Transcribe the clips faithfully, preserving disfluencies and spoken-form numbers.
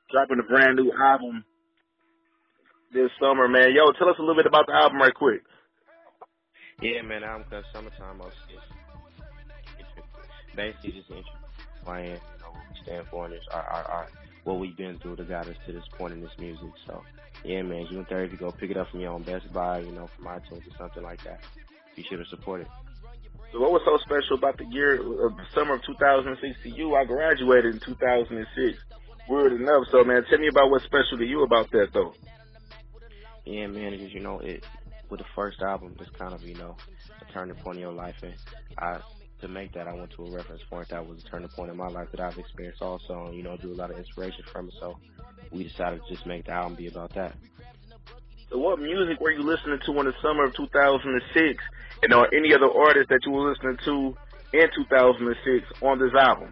dropping a brand new album this summer, man. Yo, tell us a little bit about the album right quick. Yeah, man, album called Summertime Most basically just intro playing, you know, what we stand for and this, our, our, our, what we've been through to got us to this point in this music. So, yeah, man, June thirtieth, if you go pick it up from your own Best Buy, you know, from iTunes or something like that, be sure to support it. So what was so special about the year of the summer of two thousand six to you? I graduated in two thousand six. Weird enough. So, man, tell me about what's special to you about that, though. Yeah, man, because, you know, it with the first album, it's kind of, you know, a turning point in your life. And I, to make that, I went to a reference point that was a turning point in my life that I've experienced also, and, you know, drew a lot of inspiration from it. So we decided to just make the album be about that. So what music were you listening to in the summer of two thousand six? And are any other artists that you were listening to in two thousand six on this album?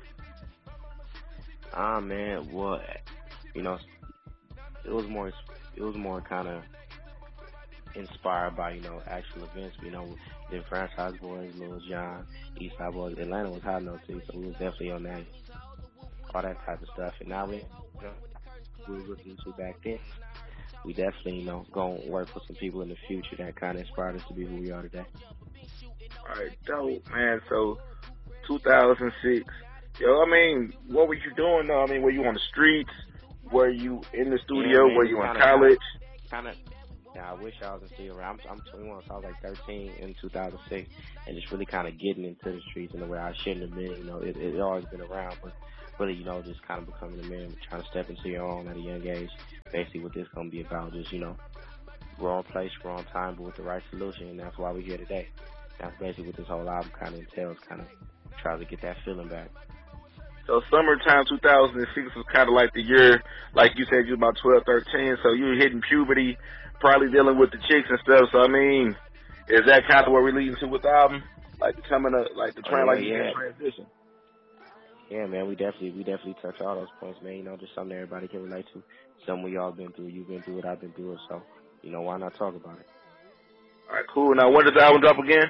Ah, man, well, you know, it was more, it was more kind of inspired by, you know, actual events. You know, the Franchise Boys, Lil Jon, Eastside Boys. Atlanta was hot enough too, so we was definitely on that, all that type of stuff. And now we, you know, we were listening to back then. We definitely, you know, going to work with some people in the future that kind of inspired us to be who we are today. All right, dope, man. So, two thousand six. Yo, I mean, what were you doing, though? I mean, were you on the streets? Were you in the studio? Yeah, man, were you in kinda, college? Kind of. Yeah, I wish I was in studio. I'm, I'm twenty-one, so I was like thirteen in two thousand six, and just really kind of getting into the streets in a way I shouldn't have been. You know, it, it always been around, but really, you know, just kind of becoming a man, trying to step into your own at a young age. Basically, what this gonna be about, just, you know, wrong place, wrong time, but with the right solution, and that's why we're here today. That's basically what this whole album kind of entails, kind of try to get that feeling back. So summertime two thousand six was kind of like the year, like you said, you were about twelve, thirteen, so you were hitting puberty, probably dealing with the chicks and stuff. So, I mean, is that kind of what we're leading to with the album? Like becoming a, like the trend, oh, like yeah, you transition? Yeah, man, we definitely, we definitely touch all those points, man. You know, just something everybody can relate to. Something we all been through. You've been through it, I've been through it. So, you know, why not talk about it? All right, cool. Now, when does the album drop again?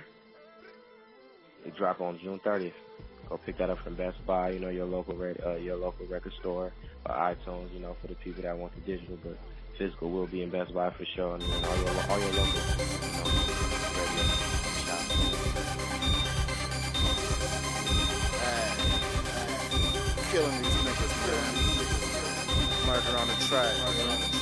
It drop on June thirtieth. Go pick that up from Best Buy, you know, your local red, uh, your local record store, or iTunes, you know, for the people that want the digital, but physical will be in Best Buy for sure, and then all your, all your local, you know, radio shops. Killing these niggas, man. Murder on the track. Murder on the track.